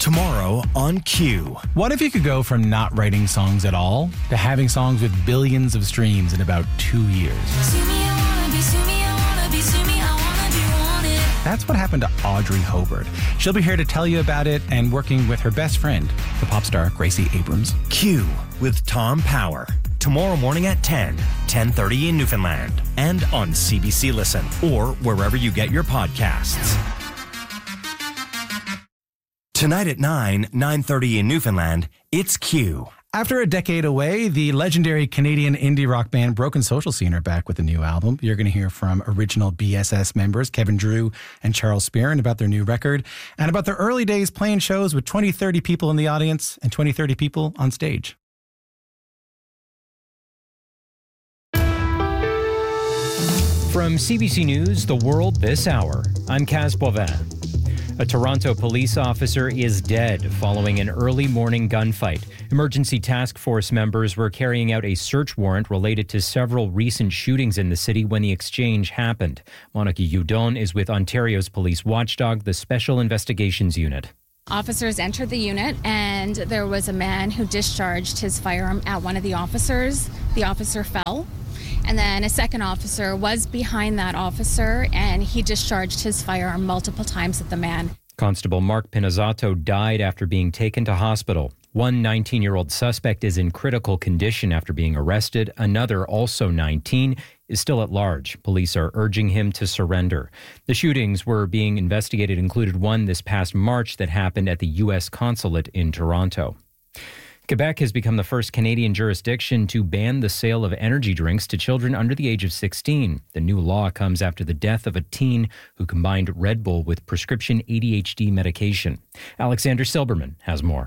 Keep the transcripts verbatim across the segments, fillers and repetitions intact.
Tomorrow on Q. What if you could go from not writing songs at all to having songs with billions of streams in about two years? That's what happened to Audrey Hobart. She'll be here to tell you about it and working with her best friend, the pop star Gracie Abrams. Q with Tom Power. Tomorrow morning at ten, ten thirty in Newfoundland. And on C B C Listen or wherever you get your podcasts. Tonight at nine, nine thirty in Newfoundland, it's Q. After a decade away, the legendary Canadian indie rock band Broken Social Scene are back with a new album. You're going to hear from original B S S members Kevin Drew and Charles Spearin about their new record and about their early days playing shows with twenty, thirty people in the audience and twenty, thirty people on stage. From C B C News, The World This Hour, I'm Kaz Boivin. A Toronto police officer is dead following an early morning gunfight. Emergency task force members were carrying out a search warrant related to several recent shootings in the city when the exchange happened. Monica Udon is with Ontario's police watchdog, the Special Investigations Unit. Officers entered the unit and there was a man who discharged his firearm at one of the officers. The officer fell. And then a second officer was behind that officer, and he discharged his firearm multiple times at the man. Constable Mark Pinazzato died after being taken to hospital. One nineteen-year-old suspect is in critical condition after being arrested. Another, also nineteen, is still at large. Police are urging him to surrender. The shootings were being investigated included one this past March that happened at the U S consulate in Toronto. Quebec has become the first Canadian jurisdiction to ban the sale of energy drinks to children under the age of sixteen. The new law comes after the death of a teen who combined Red Bull with prescription A D H D medication. Alexander Silberman has more.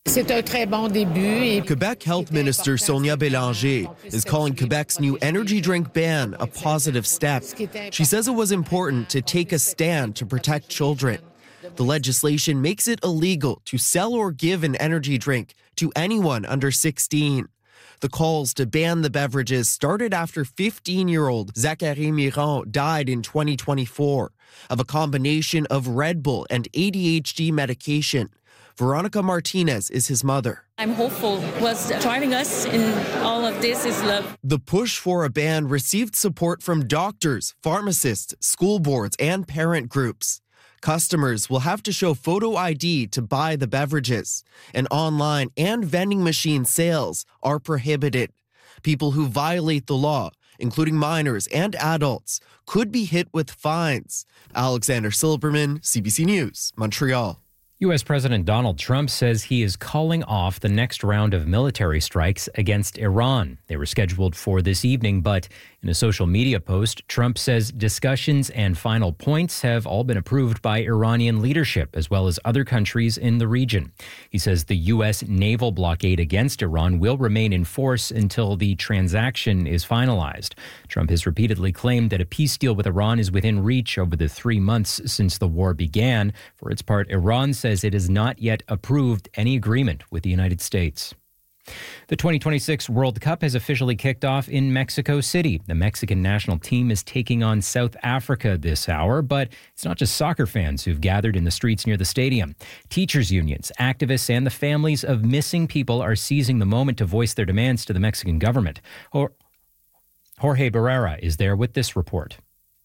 Quebec Health Minister Sonia Bélanger is calling Quebec's new energy drink ban a positive step. She says it was important to take a stand to protect children. The legislation makes it illegal to sell or give an energy drink to anyone under sixteen. The calls to ban the beverages started after fifteen-year-old Zachary Miron died in twenty twenty-four of a combination of Red Bull and A D H D medication. Veronica Martinez is his mother. I'm hopeful. What's driving us in all of this is love. The push for a ban received support from doctors, pharmacists, school boards, and parent groups. Customers will have to show photo I D to buy the beverages, and online and vending machine sales are prohibited. People who violate the law, including minors and adults, could be hit with fines. Alexander Silberman, C B C News, Montreal. U S President Donald Trump says he is calling off the next round of military strikes against Iran. They were scheduled for this evening, but in a social media post, Trump says discussions and final points have all been approved by Iranian leadership, as well as other countries in the region. He says the U S naval blockade against Iran will remain in force until the transaction is finalized. Trump has repeatedly claimed that a peace deal with Iran is within reach over the three months since the war began. For its part, Iran says it has not yet approved any agreement with the United States. The twenty twenty-six World Cup has officially kicked off in Mexico City. The Mexican national team is taking on South Africa this hour, but it's not just soccer fans who've gathered in the streets near the stadium. Teachers' unions, activists, and the families of missing people are seizing the moment to voice their demands to the Mexican government. Jorge Barrera is there with this report.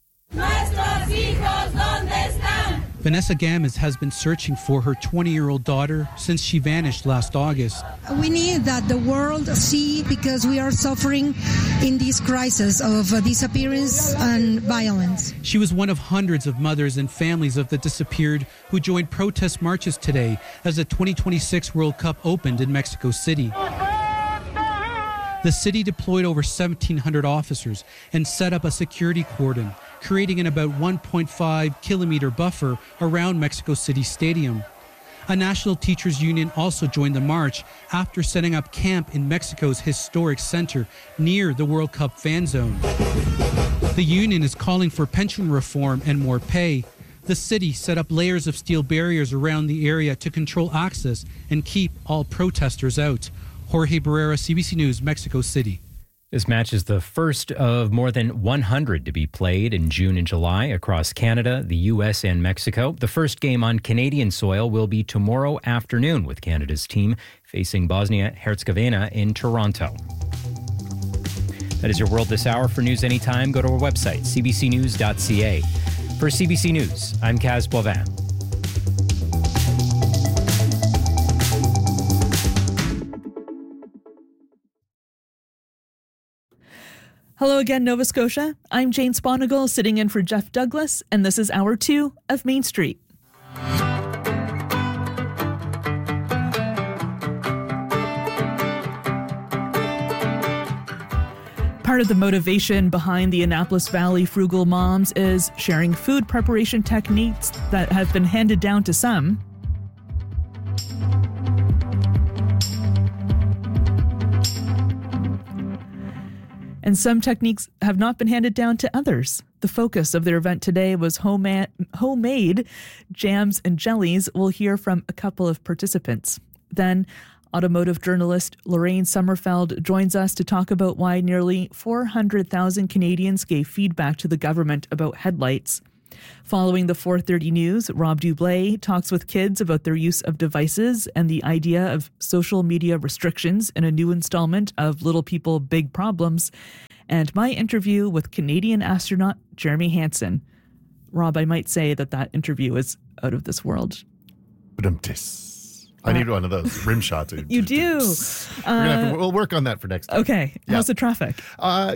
Vanessa Games has been searching for her twenty-year-old daughter since she vanished last August. We need that the world see, because we are suffering in this crisis of uh, disappearance and violence. She was one of hundreds of mothers and families of the disappeared who joined protest marches today as the twenty twenty-six World Cup opened in Mexico City. The city deployed over seventeen hundred officers and set up a security cordon, creating an about one point five kilometer buffer around Mexico City Stadium. A national teachers union also joined the march after setting up camp in Mexico's historic center near the World Cup fan zone. The union is calling for pension reform and more pay. The city set up layers of steel barriers around the area to control access and keep all protesters out. Jorge Barrera, C B C News, Mexico City. This match is the first of more than one hundred to be played in June and July across Canada, the U S, and Mexico. The first game on Canadian soil will be tomorrow afternoon with Canada's team facing Bosnia-Herzegovina in Toronto. That is your World This Hour. For news anytime, go to our website, c b c news dot c a. For C B C News, I'm Kaz Boivin. Hello again, Nova Scotia. I'm Jane Sponigal, sitting in for Jeff Douglas, and this is Hour two of Main Street. Part of the motivation behind the Annapolis Valley Frugal Moms is sharing food preparation techniques that have been handed down to some. And some techniques have not been handed down to others. The focus of their event today was home- homemade jams and jellies. We'll hear from a couple of participants. Then, automotive journalist Lorraine Sommerfeld joins us to talk about why nearly four hundred thousand Canadians gave feedback to the government about headlights. Following the four thirty news, Rob Dublé talks with kids about their use of devices and the idea of social media restrictions in a new installment of Little People, Big Problems, and my interview with Canadian astronaut Jeremy Hansen. Rob, I might say that that interview is out of this world. I need one of those rim shots. You do. We're gonna have to, we'll work on that for next time. Okay. Yeah. How's the traffic? Uh,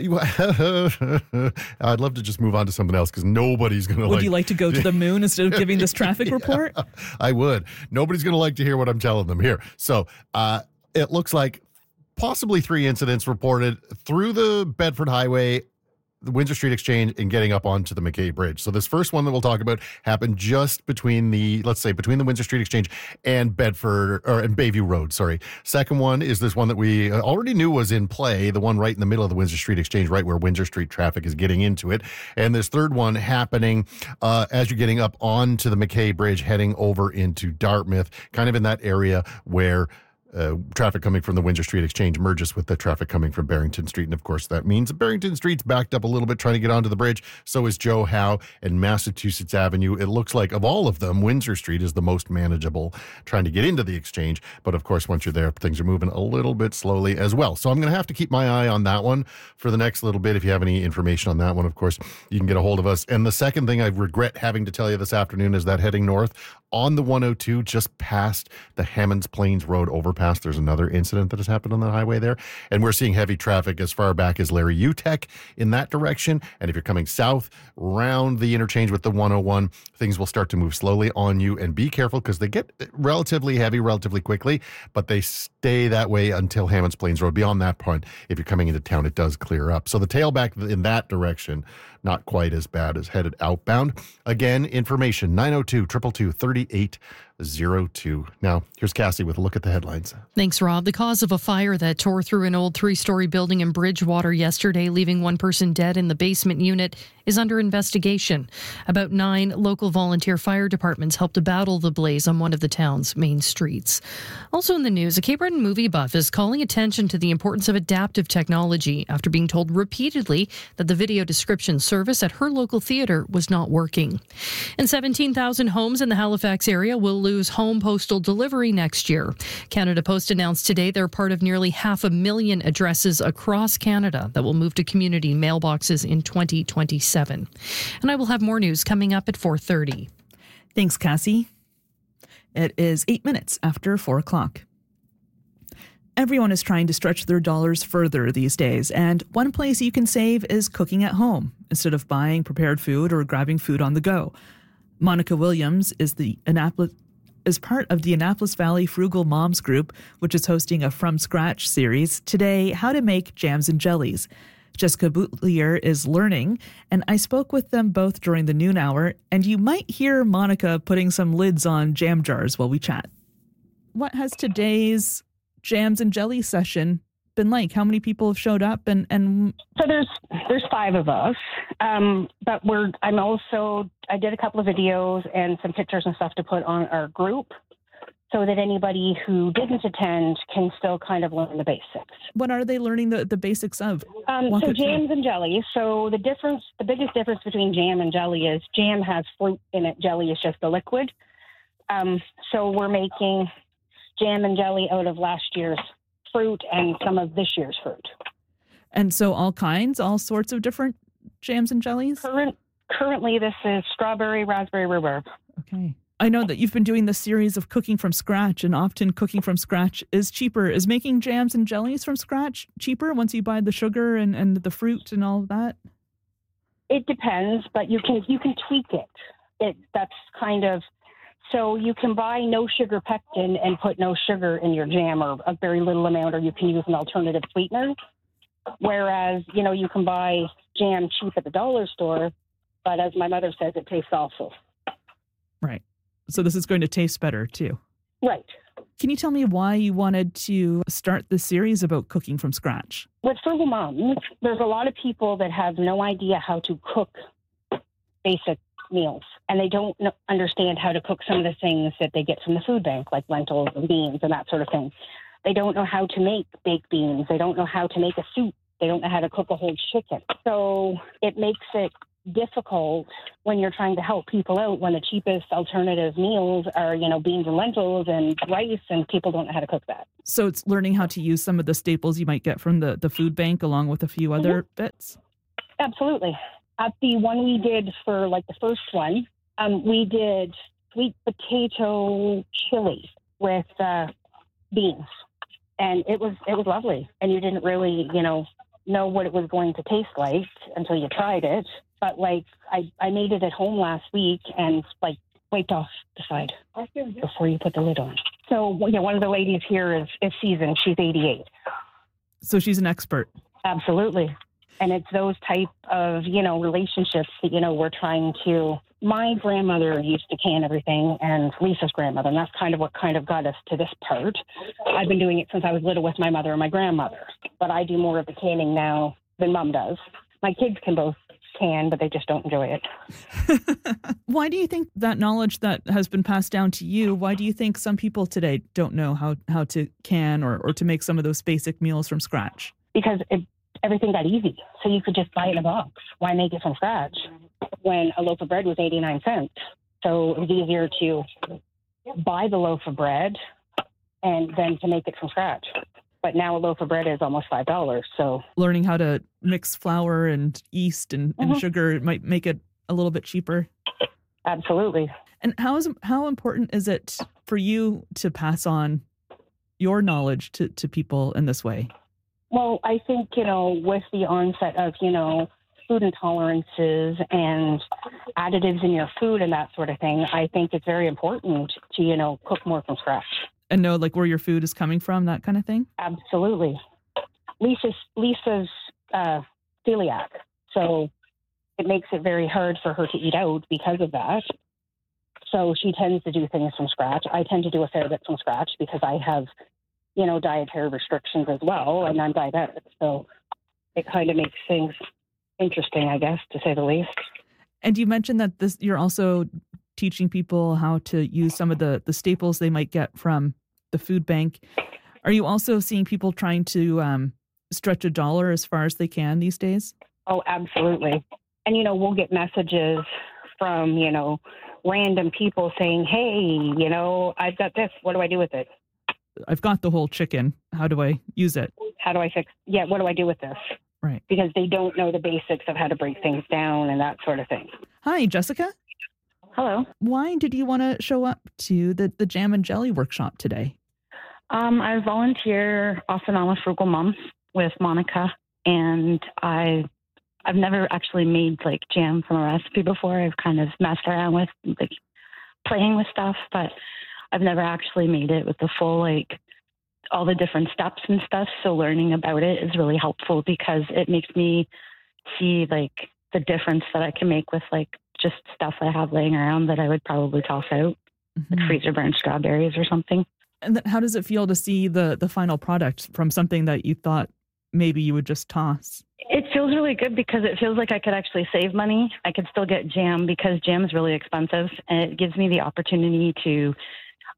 I'd love to just move on to something else because nobody's going to like... Would you like to go to the moon instead of giving this traffic yeah, report? I would. Nobody's going to like to hear what I'm telling them here. So uh, it looks like possibly three incidents reported through the Bedford Highway, the Windsor Street Exchange, and getting up onto the McKay Bridge. So this first one that we'll talk about happened just between the, let's say, between the Windsor Street Exchange and Bedford, or and Bayview Road, sorry. Second one is this one that we already knew was in play, the one right in the middle of the Windsor Street Exchange, right where Windsor Street traffic is getting into it. And this third one happening uh, as you're getting up onto the McKay Bridge, heading over into Dartmouth, kind of in that area where Uh, traffic coming from the Windsor Street Exchange merges with the traffic coming from Barrington Street. And of course, that means Barrington Street's backed up a little bit trying to get onto the bridge. So is Joe Howe and Massachusetts Avenue. It looks like of all of them, Windsor Street is the most manageable trying to get into the exchange. But of course, once you're there, things are moving a little bit slowly as well. So I'm going to have to keep my eye on that one for the next little bit. If you have any information on that one, of course, you can get a hold of us. And the second thing I regret having to tell you this afternoon is that heading north on the one oh two, just past the Hammonds Plains Road overpass, there's another incident that has happened on the highway there. And we're seeing heavy traffic as far back as Larry Utech in that direction. And if you're coming south around the interchange with the one oh one, things will start to move slowly on you. And be careful because they get relatively heavy relatively quickly, but they stay that way until Hammonds Plains Road. Beyond that point, if you're coming into town, it does clear up. So the tailback in that direction, not quite as bad as headed outbound. Again, information nine oh two, two two two, three eight zero two. Now, here's Cassie with a look at the headlines. Thanks, Rob. The cause of a fire that tore through an old three-story building in Bridgewater yesterday, leaving one person dead in the basement unit, is under investigation. About nine local volunteer fire departments helped to battle the blaze on one of the town's main streets. Also in the news, a Cape Breton movie buff is calling attention to the importance of adaptive technology after being told repeatedly that the video description service at her local theatre was not working. And seventeen thousand homes in the Halifax area will lose home postal delivery next year. Canada Post announced today they're part of nearly half a million addresses across Canada that will move to community mailboxes in twenty twenty-seven. And I will have more news coming up at four thirty. Thanks, Cassie. It is eight minutes after four o'clock. Everyone is trying to stretch their dollars further these days, and one place you can save is cooking at home instead of buying prepared food or grabbing food on the go. Monica Williams is the Annapolis is part of the Annapolis Valley Frugal Moms group, which is hosting a From Scratch series today, how to make jams and jellies. Jessica Boutlier is learning, and I spoke with them both during the noon hour, and you might hear Monica putting some lids on jam jars while we chat. What has today's jams and jelly session been like? How many people have showed up? And, and so there's there's five of us, um, but we're I'm also I did a couple of videos and some pictures and stuff to put on our group. so that anybody who didn't attend can still kind of learn the basics. What are they learning the, the basics of? Um, Walk so it through. jams and jellies. So the difference, the biggest difference between jam and jelly is jam has fruit in it. Jelly is just the liquid. Um, so we're making jam and jelly out of last year's fruit and some of this year's fruit. And so all kinds, all sorts of different jams and jellies? Current, currently, this is strawberry, raspberry, rhubarb. Okay. I know that you've been doing this series of cooking from scratch, and often cooking from scratch is cheaper. Is making jams and jellies from scratch cheaper once you buy the sugar and, and the fruit and all of that? It depends, but you can you can tweak it. It that's kind of so you can buy no sugar pectin and put no sugar in your jam, or a very little amount, or you can use an alternative sweetener. Whereas, you know, you can buy jam cheap at the dollar store, but as my mother says, it tastes awful. Right. So this is going to taste better too. Right. Can you tell me why you wanted to start this series about cooking from scratch? With Frugal Moms, there's a lot of people that have no idea how to cook basic meals, and they don't know, understand how to cook some of the things that they get from the food bank, like lentils and beans and that sort of thing. They don't know how to make baked beans. They don't know how to make a soup. They don't know how to cook a whole chicken. So it makes it difficult when you're trying to help people out, when the cheapest alternative meals are, you know, beans and lentils and rice, and people don't know how to cook that. So it's learning how to use some of the staples you might get from the, the food bank along with a few other mm-hmm. bits? Absolutely. At the one we did for like the first one, um, we did sweet potato chili with uh, beans. And it was it was lovely. And you didn't really, you know, know what it was going to taste like until you tried it. But like I, I made it at home last week and like wiped off the side before you put the lid on. So you know, one of the ladies here is, is seasoned. She's eighty-eight. So she's an expert. Absolutely. And it's those type of, you know, relationships that, you know, we're trying to. My grandmother used to can everything, and Lisa's grandmother, and that's kind of what kind of got us to this part. I've been doing it since I was little with my mother and my grandmother, but I do more of the canning now than Mom does. My kids can both can, but they just don't enjoy it. Why do you think that knowledge that has been passed down to you, why do you think some people today don't know how, how to can or, or to make some of those basic meals from scratch? Because it, everything got easy, so you could just buy it in a box. Why make it from scratch when a loaf of bread was eighty-nine cents? So it was easier to buy the loaf of bread and then to make it from scratch. But now a loaf of bread is almost five dollars. So learning how to mix flour and yeast and, mm-hmm. and sugar might make it a little bit cheaper. Absolutely. And how is how important is it for you to pass on your knowledge to, to people in this way? Well, I think, you know, with the onset of, you know, food intolerances and additives in your food and that sort of thing, I think it's very important to, you know, cook more from scratch. And know, like, where your food is coming from, that kind of thing? Absolutely. Lisa's, Lisa's uh, celiac, so it makes it very hard for her to eat out because of that. So she tends to do things from scratch. I tend to do a fair bit from scratch because I have, you know, dietary restrictions as well, and I'm diabetic. So it kind of makes things interesting, I guess, to say the least. And you mentioned that this you're also teaching people how to use some of the, the staples they might get from the food bank. Are you also seeing people trying to um, stretch a dollar as far as they can these days? Oh, absolutely. And, you know, we'll get messages from, you know, random people saying, hey, you know, I've got this. What do I do with it? I've got the whole chicken. How do I use it? How do I fix? Yeah, what do I do with this? Right. Because they don't know the basics of how to break things down and that sort of thing. Hi, Jessica. Hello. Why did you want to show up to the, the Jam and Jelly workshop today? Um, I volunteer off and on with Frugal Moms with Monica, and I, I've never actually made like jam from a recipe before. I've kind of messed around with like playing with stuff, but I've never actually made it with the full, like all the different steps and stuff. So learning about it is really helpful because it makes me see like the difference that I can make with like just stuff I have laying around that I would probably toss out, mm-hmm. like freezer burned strawberries or something. And then how does it feel to see the, the final product from something that you thought maybe you would just toss? It feels really good because it feels like I could actually save money. I could still get jam because jam is really expensive, and it gives me the opportunity to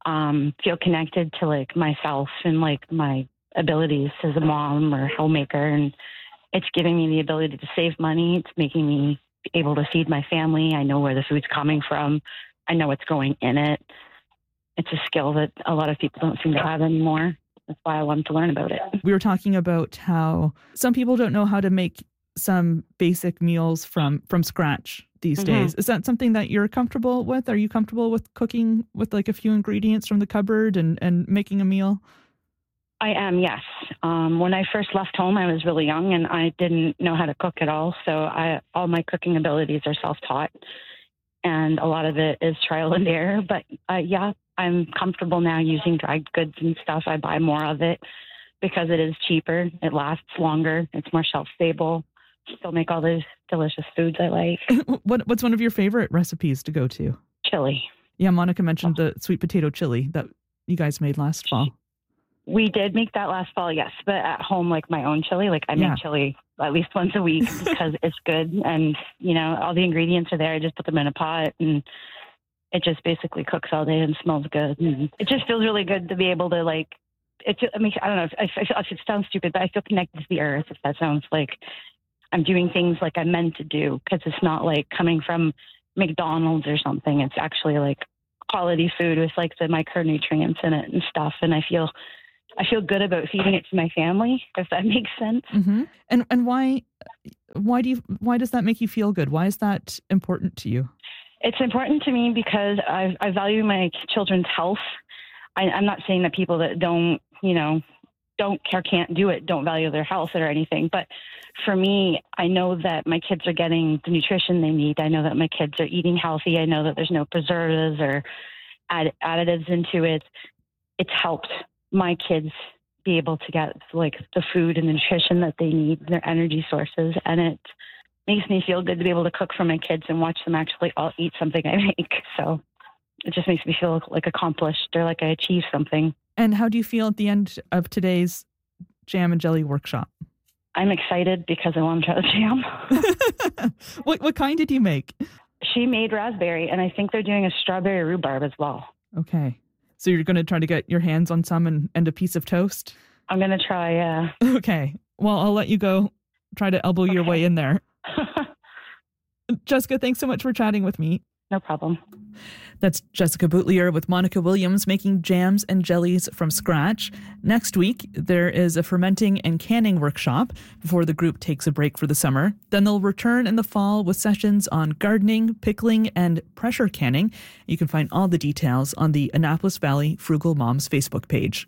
um, feel connected to like myself and like my abilities as a mom or homemaker. And it's giving me the ability to save money. It's making me able to feed my family. I know where the food's coming from. I know what's going in it. It's a skill that a lot of people don't seem to have anymore. That's why I wanted to learn about it. We were talking about how some people don't know how to make some basic meals from, from scratch these mm-hmm. days. Is that something that you're comfortable with? Are you comfortable with cooking with like a few ingredients from the cupboard and, and making a meal? I am, yes. Um, when I first left home, I was really young and I didn't know how to cook at all. So I, all my cooking abilities are self-taught, and a lot of it is trial and error. But uh, yeah, I'm comfortable now using dried goods and stuff. I buy more of it because it is cheaper. It lasts longer. It's more shelf-stable. Still make all those delicious foods I like. what What's one of your favorite recipes to go to? Chili. Yeah, Monica mentioned the sweet potato chili that you guys made last fall. We did make that last fall, yes. But at home, like my own chili, like I Yeah. make chili at least once a week because it's good. And, you know, all the ingredients are there. I just put them in a pot and it just basically cooks all day and smells good. And it just feels really good to be able to like, it, I mean, I don't know if, I feel, if it sounds stupid, but I feel connected to the earth, if that sounds like I'm doing things like I'm meant to do, because it's not like coming from McDonald's or something. It's actually like quality food with like the micronutrients in it and stuff. And I feel I feel good about feeding it to my family, if that makes sense. Mm-hmm. And and why why do you why does that make you feel good? Why is that important to you? It's important to me because I, I value my children's health. I, I'm not saying that people that don't, you know, don't care, can't do it, don't value their health or anything. But for me, I know that my kids are getting the nutrition they need. I know that my kids are eating healthy. I know that there's no preservatives or add, additives into it. It's helped my kids be able to get like the food and the nutrition that they need, their energy sources. And it makes me feel good to be able to cook for my kids and watch them actually all eat something I make. So it just makes me feel like accomplished or like I achieved something. And how do you feel at the end of today's jam and jelly workshop? I'm excited because I want to try the jam. what what kind did you make? She made raspberry, and I think they're doing a strawberry rhubarb as well. Okay. So you're going to try to get your hands on some and, and a piece of toast? I'm going to try, yeah. Okay. Well, I'll let you go try to elbow okay. your way in there. Jessica, thanks so much for chatting with me. No problem. That's Jessica Boutlier with Monica Williams making jams and jellies from scratch. Next week, there is a fermenting and canning workshop before the group takes a break for the summer. Then they'll return in the fall with sessions on gardening, pickling, and pressure canning. You can find all the details on the Annapolis Valley Frugal Moms Facebook page.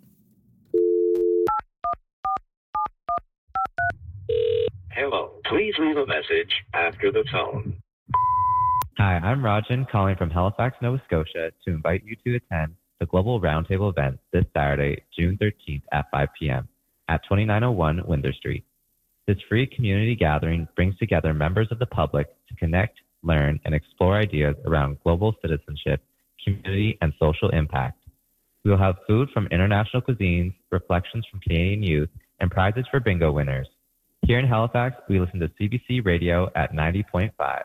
Hello, please leave a message after the tone. Hi, I'm Rajan calling from Halifax, Nova Scotia to invite you to attend the Global Roundtable event this Saturday, June thirteenth at five p.m. at twenty-nine oh one Windsor Street. This free community gathering brings together members of the public to connect, learn, and explore ideas around global citizenship, community, and social impact. We will have food from international cuisines, reflections from Canadian youth, and prizes for bingo winners. Here in Halifax, we listen to C B C Radio at ninety point five.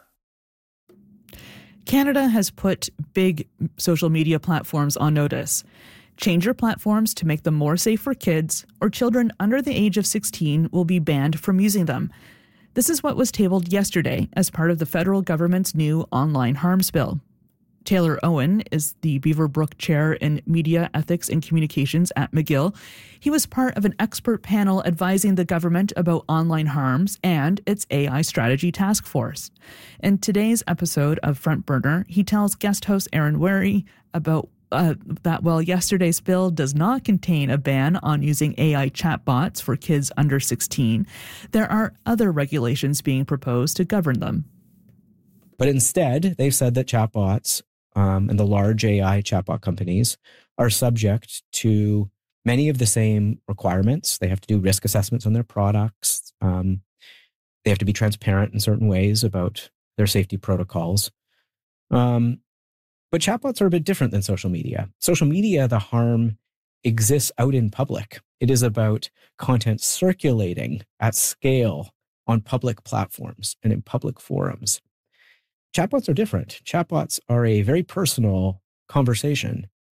Canada has put big social media platforms on notice. Change your platforms to make them more safe for kids, or children under the age of sixteen will be banned from using them. This is what was tabled yesterday as part of the federal government's new online harms bill. Taylor Owen is the Beaverbrook Chair in Media Ethics and Communications at McGill. He was part of an expert panel advising the government about online harms and its A I strategy task force. In today's episode of Front Burner, he tells guest host Aaron Wary about uh, that while yesterday's bill does not contain a ban on using A I chatbots for kids under sixteen, there are other regulations being proposed to govern them. But instead, they've said that chatbots Um, and the large A I chatbot companies are subject to many of the same requirements. They have to do risk assessments on their products. Um, they have to be transparent in certain ways about their safety protocols. Um, but chatbots are a bit different than social media. Social media, the harm exists out in public. It is about content circulating at scale on public platforms and in public forums. Chatbots are different. Chatbots are a very personal conversation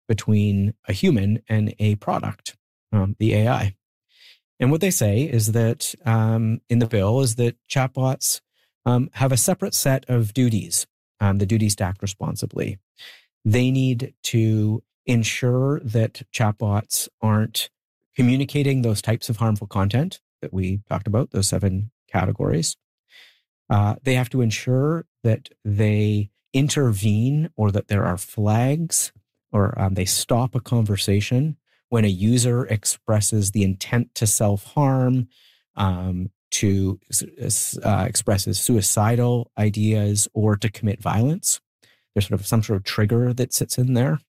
between a human and a product, um, the A I. And what they say is that um, in the bill is that chatbots um, have a separate set of duties, um, the duties to act responsibly. They need to ensure that chatbots aren't communicating those types of harmful content that we talked about, those seven categories. Uh, they have to ensure that they intervene or that there are flags or um, they stop a conversation when a user expresses the intent to self-harm, um, to uh, expresses suicidal ideas, or to commit violence. There's sort of some sort of trigger that sits in there.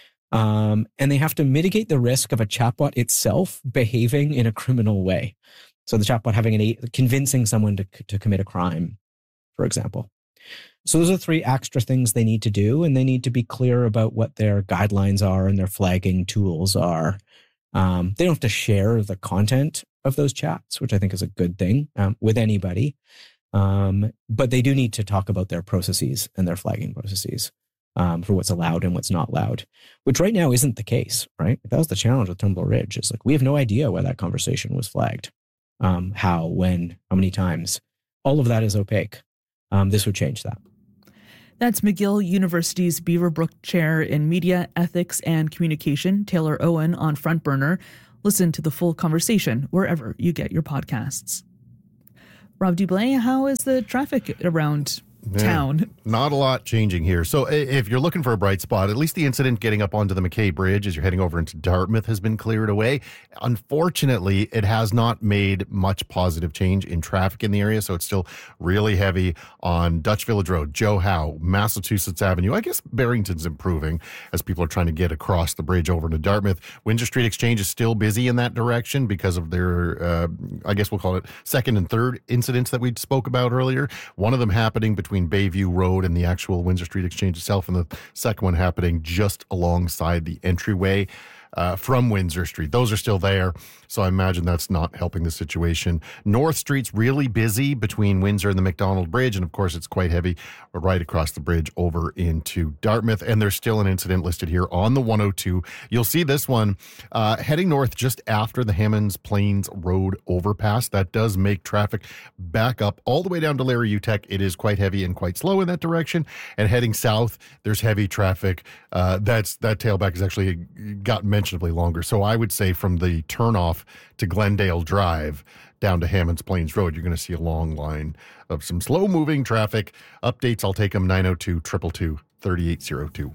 Um, and they have to mitigate the risk of a chatbot itself behaving in a criminal way. So the chatbot having an, convincing someone to, to commit a crime, for example. So those are three extra things they need to do, and they need to be clear about what their guidelines are and their flagging tools are. Um, they don't have to share the content of those chats, which I think is a good thing, um, with anybody. Um, but they do need to talk about their processes and their flagging processes um, for what's allowed and what's not allowed, which right now isn't the case, right? That was the challenge with Turnbull Ridge. It's like, we have no idea why that conversation was flagged. Um, how, when, how many times. All of that is opaque. Um, this would change that. That's McGill University's Beaverbrook Chair in Media, Ethics and Communication, Taylor Owen, on Front Burner. Listen to the full conversation wherever you get your podcasts. Rob Dublé, how is the traffic around Yeah, town? Not a lot changing here. So if you're looking for a bright spot, at least the incident getting up onto the McKay Bridge as you're heading over into Dartmouth has been cleared away. Unfortunately, it has not made much positive change in traffic in the area, so it's still really heavy on Dutch Village Road, Joe Howe, Massachusetts Avenue. I guess Barrington's improving as people are trying to get across the bridge over to Dartmouth. Windsor Street Exchange is still busy in that direction because of their, uh, I guess we'll call it second and third incidents that we spoke about earlier. One of them happening between Bayview Road and the actual Windsor Street Exchange itself, and the second one happening just alongside the entryway uh, from Windsor Street. Those are still there, so I imagine that's not helping the situation. North Street's really busy between Windsor and the McDonald Bridge, and of course it's quite heavy right across the bridge over into Dartmouth, and there's still an incident listed here on the one oh two. You'll see this one uh, heading north just after the Hammonds Plains Road overpass. That does make traffic back up all the way down to Larry Utech. It is quite heavy and quite slow in that direction, and heading south, there's heavy traffic. Uh, that's that tailback has actually got mentionably longer. So I would say from the turnoff to Glendale Drive down to Hammonds Plains Road, you're going to see a long line of some slow-moving traffic. Updates, I'll take them, nine oh two, two two two, three eight oh two.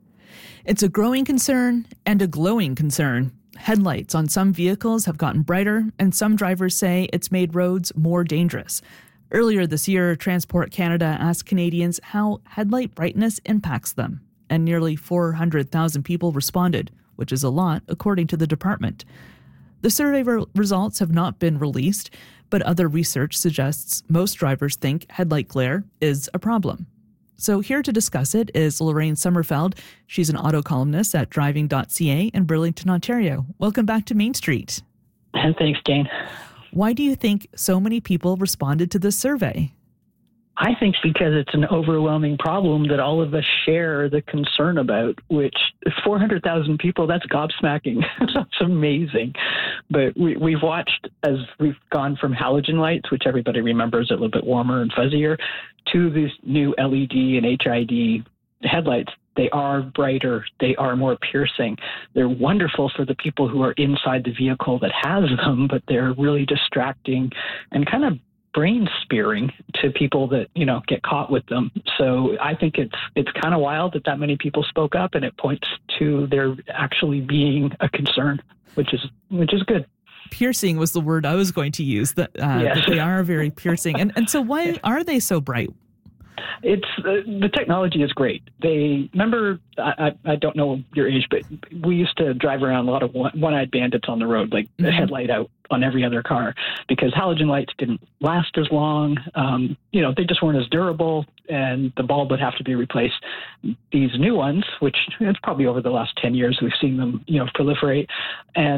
It's a growing concern and a glowing concern. Headlights on some vehicles have gotten brighter, and some drivers say it's made roads more dangerous. Earlier this year, Transport Canada asked Canadians how headlight brightness impacts them, and nearly four hundred thousand people responded, which is a lot, according to the department. The survey re- results have not been released, but other research suggests most drivers think headlight glare is a problem. So here to discuss it is Lorraine Sommerfeld. She's an auto columnist at driving dot c a in Burlington, Ontario. Welcome back to Main Street. Thanks, Jane. Why do you think so many people responded to this survey? I think because it's an overwhelming problem that all of us share the concern about, which four hundred thousand people, that's gobsmacking. That's amazing. But we, we've watched as we've gone from halogen lights, which everybody remembers a little bit warmer and fuzzier, to these new L E D and H I D headlights. They are brighter. They are more piercing. They're wonderful for the people who are inside the vehicle that has them, but they're really distracting and kind of brain spearing to people that, you know, get caught with them. So I think it's it's kind of wild that that many people spoke up, and it points to there actually being a concern, which is which is good. Piercing was the word I was going to use, that, uh, yes. that they are very piercing. And, and so why are they so bright? It's uh, the technology is great. They remember, I, I, I don't know your age, but we used to drive around a lot of one, one-eyed bandits on the road, like the mm-hmm. headlight out on every other car, because halogen lights didn't last as long. Um, you know, they just weren't as durable, and the bulb would have to be replaced. These new ones, which it's probably over the last ten years, we've seen them, you know, proliferate, and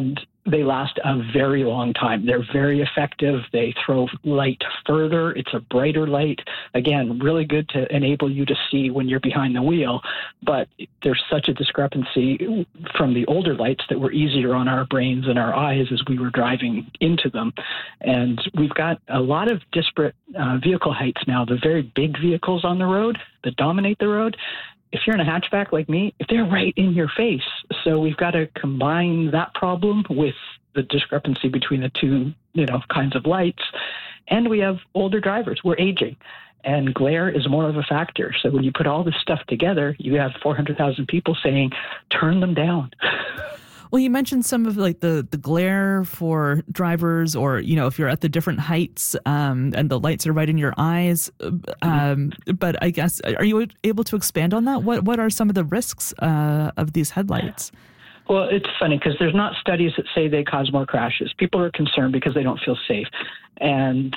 they last a very long time. They're very effective. They throw light further. It's a brighter light. Again, really good to enable you to see when you're behind the wheel. But there's such a discrepancy from the older lights that were easier on our brains and our eyes as we were driving into them. And we've got a lot of disparate uh, vehicle heights now. The very big vehicles on the road that dominate the road, if you're in a hatchback like me, they're right in your face. So we've got to combine that problem with the discrepancy between the two, you know, kinds of lights. And we have older drivers. We're aging. And glare is more of a factor. So when you put all this stuff together, you have four hundred thousand people saying, turn them down. Well, you mentioned some of like the, the glare for drivers, or, you know, if you're at the different heights um, and the lights are right in your eyes. Um, but I guess, are you able to expand on that? What what are some of the risks uh, of these headlights? Well, it's funny because there's not studies that say they cause more crashes. People are concerned because they don't feel safe. And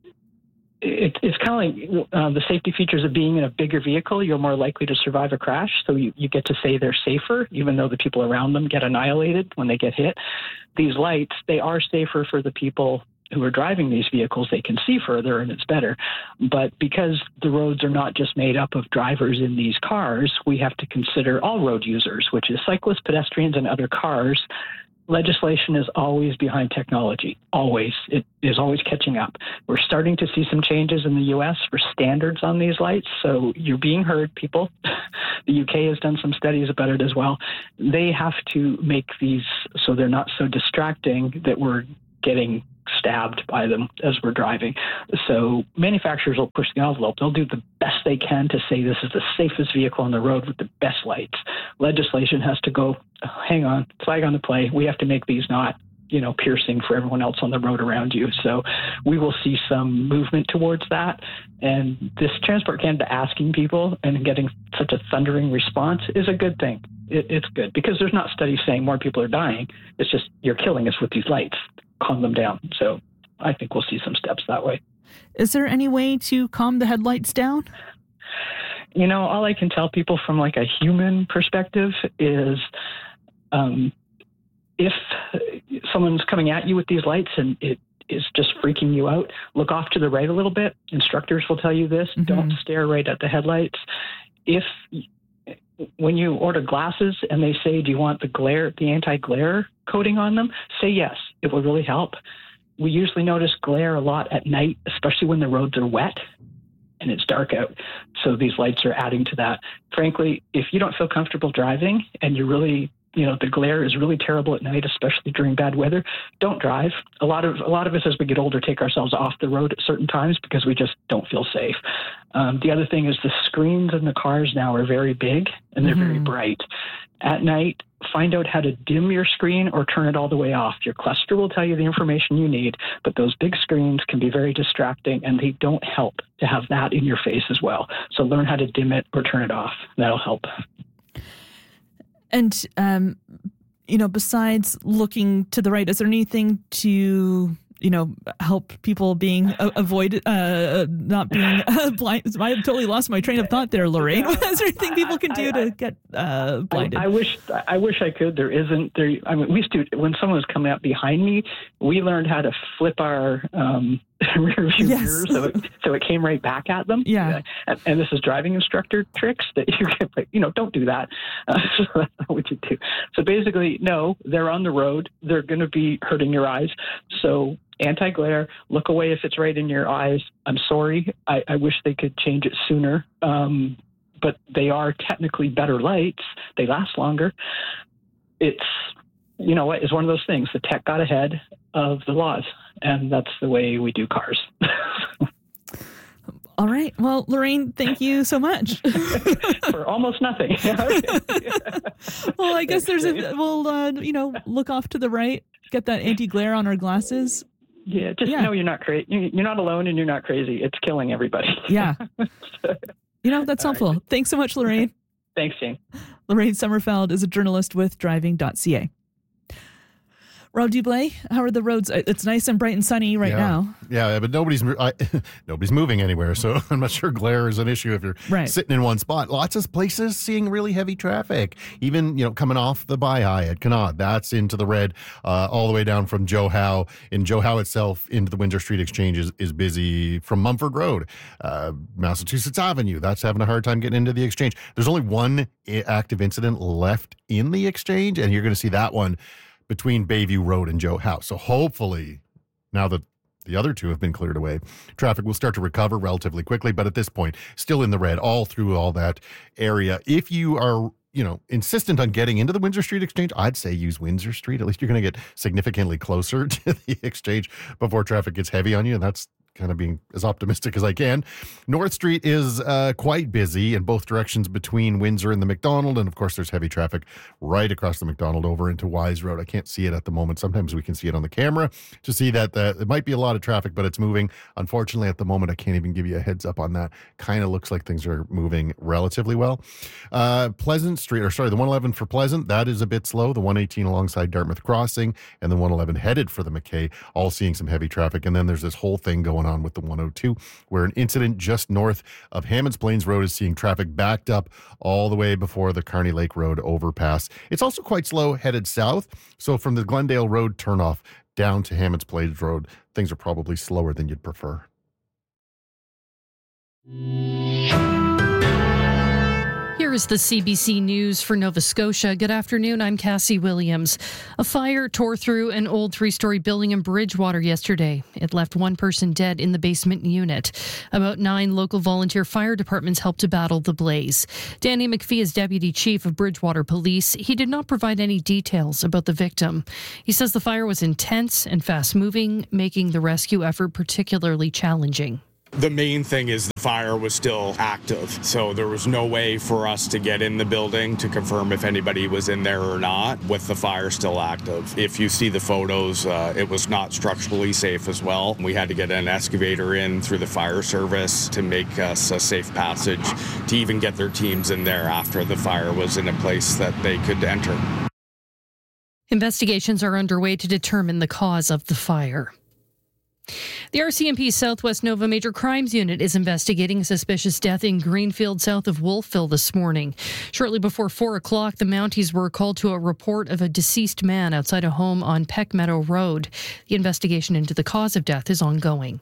it, it's kind of like uh, the safety features of being in a bigger vehicle. You're more likely to survive a crash. So you, you get to say they're safer, even though the people around them get annihilated when they get hit. These lights, they are safer for the people who are driving these vehicles. They can see further and it's better. But because the roads are not just made up of drivers in these cars, we have to consider all road users, which is cyclists, pedestrians, and other cars. Legislation is always behind technology, always. It is always catching up. We're starting to see some changes in the U S for standards on these lights, so you're being heard, people. The U K has done some studies about it as well. They have to make these so they're not so distracting that we're getting stabbed by them as we're driving. So manufacturers will push the envelope. They'll do the best they can to say this is the safest vehicle on the road with the best lights. Legislation has to go, hang on, flag on the play. We have to make these not, you know, piercing for everyone else on the road around you. So we will see some movement towards that. And this Transport Canada asking people and getting such a thundering response is a good thing. It, it's good because there's not studies saying more people are dying. It's just you're killing us with these lights. Calm them down. So I think we'll see some steps that way. Is there any way to calm the headlights down? You know, all I can tell people from like a human perspective is um, if someone's coming at you with these lights and it is just freaking you out, look off to the right a little bit. Instructors will tell you this. Mm-hmm. Don't stare right at the headlights. If when you order glasses and they say, do you want the glare, the anti-glare coating on them? Say yes. It will really help. We usually notice glare a lot at night, especially when the roads are wet and it's dark out. So these lights are adding to that. Frankly, if you don't feel comfortable driving and you're really, you know, the glare is really terrible at night, especially during bad weather, don't drive. A lot of a lot of us as we get older take ourselves off the road at certain times because we just don't feel safe. Um, the other thing is the screens in the cars now are very big and they're mm-hmm. very bright. At night, find out how to dim your screen or turn it all the way off. Your cluster will tell you the information you need, but those big screens can be very distracting and they don't help to have that in your face as well. So learn how to dim it or turn it off. That'll help. And, um, you know, besides looking to the right, is there anything to, you know, help people being uh, avoid uh, not being uh, blind? I totally lost my train of thought there, Lorraine. Is there anything people can do to get uh, blinded? I, I wish I wish I could. There isn't. There. I mean, we used to, when someone was coming up behind me, we learned how to flip our um, rear view yes. mirror so it, so it came right back at them. Yeah. And, and this is driving instructor tricks that you can, you know, don't do that. Uh, so that's not what you do. So basically, no, they're on the road. They're going to be hurting your eyes. So anti-glare, look away if it's right in your eyes. I'm sorry. I, I wish they could change it sooner. Um, but they are technically better lights. They last longer. It's, you know what, it's one of those things. The tech got ahead of the laws, and that's the way we do cars. All right. Well, Lorraine, thank you so much. For almost nothing. Well, I guess there's a, we'll, uh, you know, look off to the right, get that anti-glare on our glasses. Yeah, just yeah. know you're not crazy. You're not alone and you're not crazy. It's killing everybody. Yeah. You know, that's helpful. Right. Thanks so much, Lorraine. Thanks, Jane. Lorraine Sommerfeld is a journalist with driving dot c a. Rob Dublé, how are the roads? It's nice and bright and sunny right yeah. now. Yeah, but nobody's I, nobody's moving anywhere, so I'm not sure glare is an issue if you're right. sitting in one spot. Lots of places seeing really heavy traffic, even you know coming off the Bi-High at Kanawha. That's into the red, uh, all the way down from Joe Howe. In Joe Howe itself, into the Windsor Street Exchange is, is busy from Mumford Road, uh, Massachusetts Avenue. That's having a hard time getting into the Exchange. There's only one active incident left in the Exchange, and you're going to see that one between Bayview Road and Joe Howe. So hopefully, now that the other two have been cleared away, traffic will start to recover relatively quickly. But at this point, still in the red all through all that area. If you are, you know, insistent on getting into the Windsor Street Exchange, I'd say use Windsor Street. At least you're going to get significantly closer to the Exchange before traffic gets heavy on you. And that's kind of being as optimistic as I can. North Street is uh, quite busy in both directions between Windsor and the McDonald. And of course, there's heavy traffic right across the McDonald over into Wise Road. I can't see it at the moment. Sometimes we can see it on the camera to see that the, it might be a lot of traffic, but it's moving. Unfortunately, at the moment, I can't even give you a heads up on that. Kind of looks like things are moving relatively well. Uh, Pleasant Street, or sorry, the one eleven for Pleasant, that is a bit slow. The one eighteen alongside Dartmouth Crossing and the one eleven headed for the McKay, all seeing some heavy traffic. And then there's this whole thing going on with the one oh two, where an incident just north of Hammonds Plains Road is seeing traffic backed up all the way before the Kearney Lake Road overpass. It's also quite slow headed south. So from the Glendale Road turnoff down to Hammonds Plains Road, things are probably slower than you'd prefer. Here is the C B C News for Nova Scotia. Good afternoon, I'm Cassie Williams. A fire tore through an old three-story building in Bridgewater yesterday. It left one person dead in the basement unit. About nine local volunteer fire departments helped to battle the blaze. Danny McPhee is Deputy Chief of Bridgewater Police. He did not provide any details about the victim. He says the fire was intense and fast-moving, making the rescue effort particularly challenging. The main thing is the fire was still active, so there was no way for us to get in the building to confirm if anybody was in there or not with the fire still active. If you see the photos, uh, it was not structurally safe as well. We had to get an excavator in through the fire service to make us a safe passage to even get their teams in there after the fire was in a place that they could enter. Investigations are underway to determine the cause of the fire. The R C M P Southwest Nova Major Crimes Unit is investigating a suspicious death in Greenfield south of Wolfville this morning. Shortly before four o'clock, the Mounties were called to a report of a deceased man outside a home on Peck Meadow Road. The investigation into the cause of death is ongoing.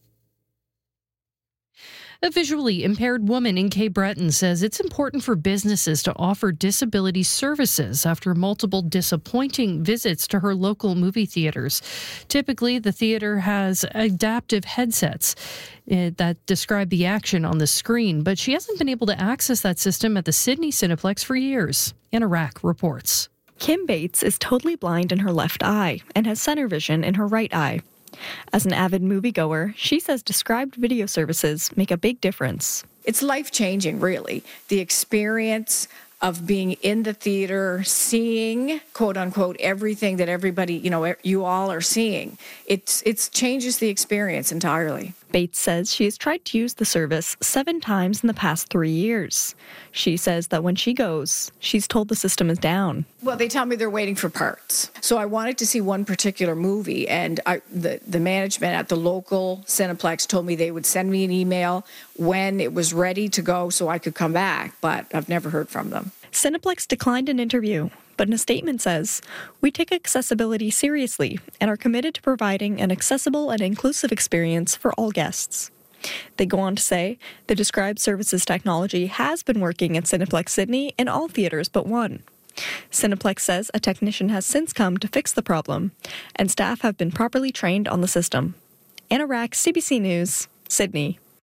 A visually impaired woman in Cape Breton says it's important for businesses to offer disability services after multiple disappointing visits to her local movie theaters. Typically, the theater has adaptive headsets uh, that describe the action on the screen, but she hasn't been able to access that system at the Sydney Cineplex for years. Anna Rack reports. Kim Bates is totally blind in her left eye and has center vision in her right eye. As an avid moviegoer, she says described video services make a big difference. It's life-changing, really. The experience of being in the theater, seeing, quote-unquote, everything that everybody, you know, you all are seeing. It's it changes the experience entirely. Bates says she has tried to use the service seven times in the past three years. She says that when she goes, she's told the system is down. Well, they tell me they're waiting for parts. So I wanted to see one particular movie, and I, the, the management at the local Cineplex told me they would send me an email when it was ready to go so I could come back, but I've never heard from them. Cineplex declined an interview, but in a statement says, "We take accessibility seriously and are committed to providing an accessible and inclusive experience for all guests." They go on to say, the described services technology has been working at Cineplex Sydney in all theaters but one. Cineplex says a technician has since come to fix the problem, and staff have been properly trained on the system. Anna Rack, C B C News, Sydney.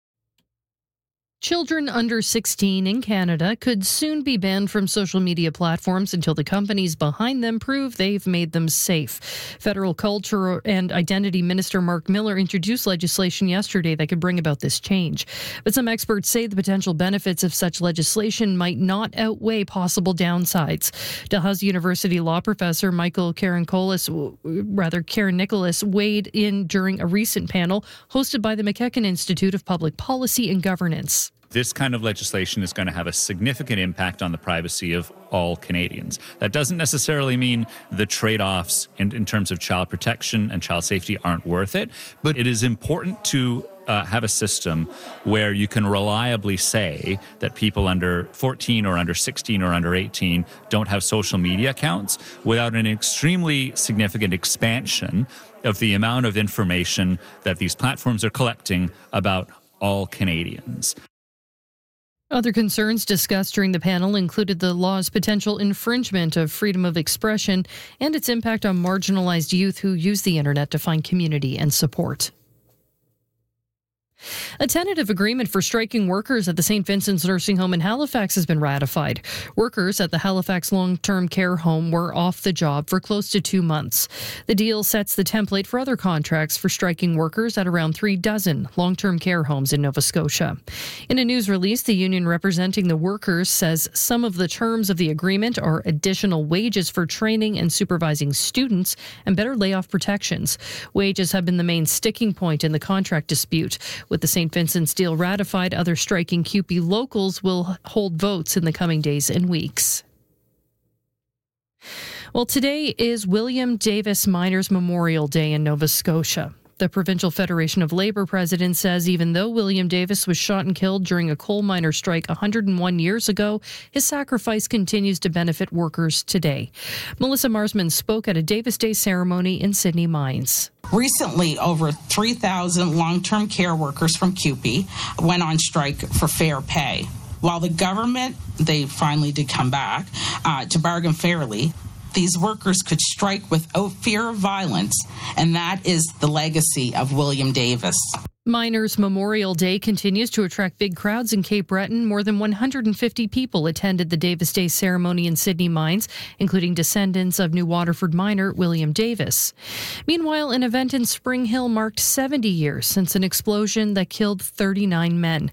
Children under sixteen in Canada could soon be banned from social media platforms until the companies behind them prove they've made them safe. Federal Culture and Identity Minister Mark Miller introduced legislation yesterday that could bring about this change. But some experts say the potential benefits of such legislation might not outweigh possible downsides. Dalhousie University law professor Michael Karanikolas, rather Karen Nicholas, weighed in during a recent panel hosted by the McEachern Institute of Public Policy and Governance. This kind of legislation is going to have a significant impact on the privacy of all Canadians. That doesn't necessarily mean the trade-offs in, in terms of child protection and child safety aren't worth it, but it is important to uh, have a system where you can reliably say that people under fourteen or under sixteen or under eighteen don't have social media accounts without an extremely significant expansion of the amount of information that these platforms are collecting about all Canadians. Other concerns discussed during the panel included the law's potential infringement of freedom of expression and its impact on marginalized youth who use the internet to find community and support. A tentative agreement for striking workers at the Saint Vincent's nursing home in Halifax has been ratified. Workers at the Halifax long-term care home were off the job for close to two months. The deal sets the template for other contracts for striking workers at around three dozen long-term care homes in Nova Scotia. In a news release, the union representing the workers says some of the terms of the agreement are additional wages for training and supervising students and better layoff protections. Wages have been the main sticking point in the contract dispute. With the Saint Vincent's deal ratified, other striking C U P E locals will hold votes in the coming days and weeks. Well, today is William Davis Miners Memorial Day in Nova Scotia. The Provincial Federation of Labour president says even though William Davis was shot and killed during a coal miner strike one hundred one years ago, his sacrifice continues to benefit workers today. Melissa Marsman spoke at a Davis Day ceremony in Sydney Mines. Recently, over three thousand long-term care workers from C U P E went on strike for fair pay. While the government, they finally did come back uh, to bargain fairly, these workers could strike without fear of violence, and that is the legacy of William Davis. Miners Memorial Day continues to attract big crowds in Cape Breton. More than one hundred fifty people attended the Davis Day ceremony in Sydney Mines, including descendants of New Waterford miner William Davis. Meanwhile, an event in Spring Hill marked seventy years since an explosion that killed thirty-nine men.